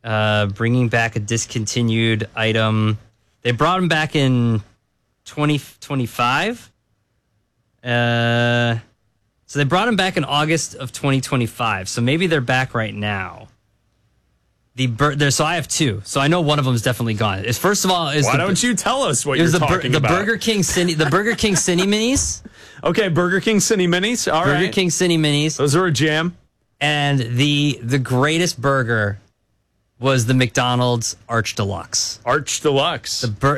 bringing back a discontinued item. They brought them back in 2025. So they brought them back in August of 2025. So maybe they're back right now. So I have two. So I know one of them is definitely gone. First of all, why don't you tell us what you're talking about? The Burger King Cine Minis. Okay, Burger King Cine Minis. All right. Burger King Cine Minis. Those are a jam. And the greatest burger was the McDonald's Arch Deluxe. Arch Deluxe.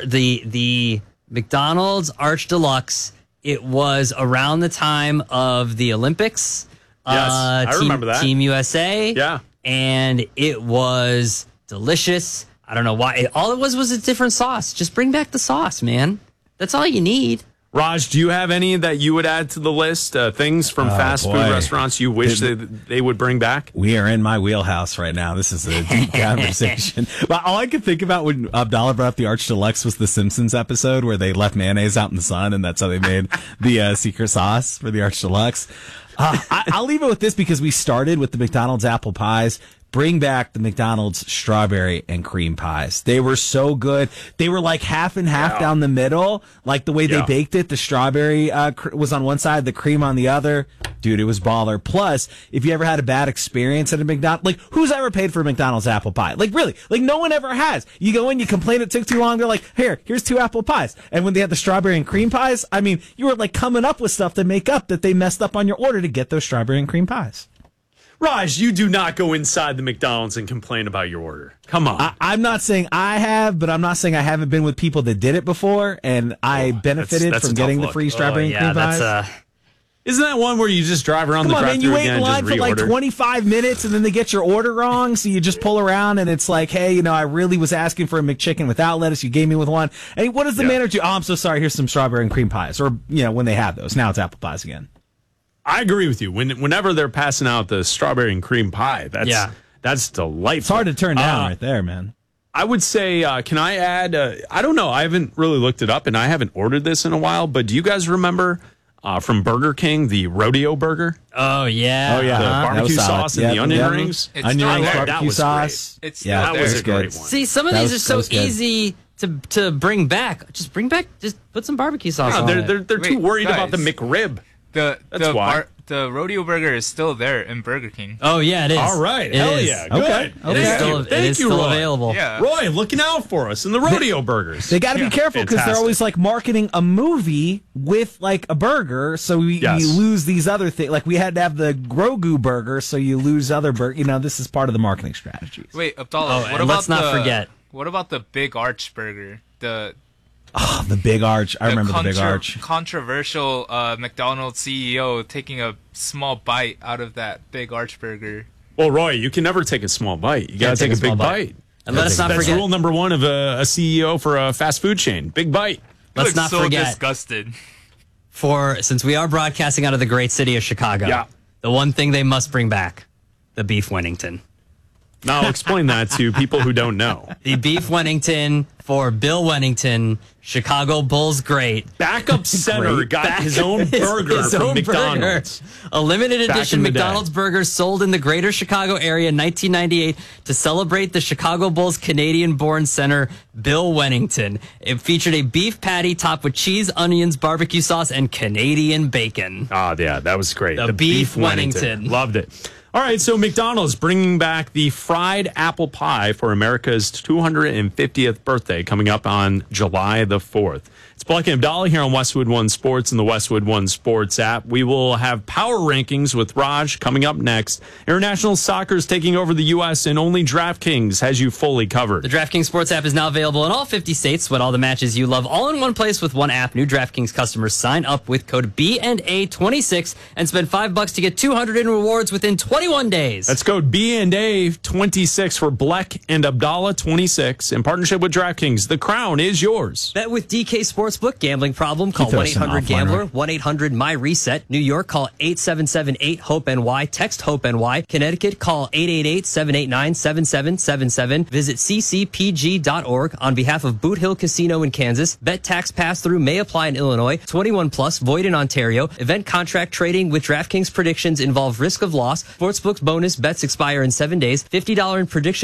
The McDonald's Arch Deluxe. It was around the time of the Olympics. Yes, I remember that. Team USA. Yeah. And it was delicious. I don't know why. All it was a different sauce. Just bring back the sauce, man. That's all you need. Raj, do you have any that you would add to the list? Things from fast food restaurants you wish they would bring back? We are in my wheelhouse right now. This is a deep conversation. But all I could think about when Abdallah brought up the Arch Deluxe was the Simpsons episode where they left mayonnaise out in the sun, and that's how they made the secret sauce for the Arch Deluxe. I'll leave it with this because we started with the McDonald's apple pies. Bring back the McDonald's strawberry and cream pies. They were so good. They were like half and half down the middle, like the way they baked it. The strawberry was on one side, the cream on the other. Dude, it was baller. Plus, if you ever had a bad experience at a McDonald's, like who's ever paid for a McDonald's apple pie? Like really, like no one ever has. You go in, you complain it took too long. They're like, here's 2 apple pies. And when they had the strawberry and cream pies, I mean, you were like coming up with stuff to make up that they messed up on your order to get those strawberry and cream pies. Raj, you do not go inside the McDonald's and complain about your order. Come on. I'm not saying I have, but I'm not saying I haven't been with people that did it before, and I benefited that's from getting the free strawberry and cream pies. Isn't that one where you just drive around Come the drive-thru man, you again wait in line and for just reorder? like 25 minutes, and then they get your order wrong, so you just pull around, and it's like, hey, I really was asking for a McChicken without lettuce. You gave me with one. And what does the manager do? Oh, I'm so sorry. Here's some strawberry and cream pies. Or, when they have those. Now it's apple pies again. I agree with you. Whenever they're passing out the strawberry and cream pie, that's delightful. It's hard to turn down right there, man. I would say, can I add? I don't know. I haven't really looked it up, and I haven't ordered this in a while. But do you guys remember from Burger King the rodeo burger? Oh yeah, the barbecue sauce and the onion rings, onion rings, barbecue sauce. That was a great one. See, some of these are so easy to bring back. Just put some barbecue sauce on it. They're too worried about the McRib. The rodeo burger is still there in Burger King. Oh, yeah, it is. All right. Hell yeah. Good. It is still available. Yeah. Roy, looking out for us in the rodeo burgers. They got to be careful because they're always like marketing a movie with like a burger. So you lose these other things. Like we had to have the Grogu burger, so you lose other burger. This is part of the marketing strategies. Wait, Abdallah, let's not forget. What about the Big Arch burger? The Big Arch. I remember the Big Arch. Controversial McDonald's CEO taking a small bite out of that Big Arch burger. Well, Roy, you can never take a small bite. You got to take a big bite. And let us not forget. That's rule number 1 of a CEO for a fast food chain. Big bite. Let's not forget. Disgusted. Since we are broadcasting out of the great city of Chicago, the one thing they must bring back, the beef Wennington. Now explain that to people who don't know. The beef Wennington for Bill Wennington, Chicago Bulls great. Backup center got his own burger from McDonald's. A limited edition McDonald's burger sold in the greater Chicago area in 1998 to celebrate the Chicago Bulls Canadian-born center, Bill Wennington. It featured a beef patty topped with cheese, onions, barbecue sauce, and Canadian bacon. Oh, yeah, that was great. The beef Wennington. Loved it. All right, so McDonald's bringing back the fried apple pie for America's 250th birthday coming up on July the 4th. It's Black and Abdallah here on Westwood One Sports and the Westwood One Sports app. We will have power rankings with Raj coming up next. International soccer is taking over the U.S. and only DraftKings has you fully covered. The DraftKings Sports app is now available in all 50 states. With all the matches you love all in one place with one app. New DraftKings customers sign up with code BNA26 and spend $5 to get $200 in rewards within 21 days. That's code BNA26 for Black and Abdallah 26 in partnership with DraftKings. The crown is yours. Bet with DK Sportsbook. Gambling problem? Call 1-800-GAMBLER. 1-800-MY-RESET. New York, call 877-8-HOPE-NY. Text HOPE-NY. Connecticut, call 888-789-7777. Visit ccpg.org. On behalf of Boot Hill Casino in Kansas, bet tax pass-through may apply in Illinois. 21 plus, void in Ontario. Event contract trading with DraftKings predictions involve risk of loss. Sportsbook's bonus bets expire in 7 days. $50 in prediction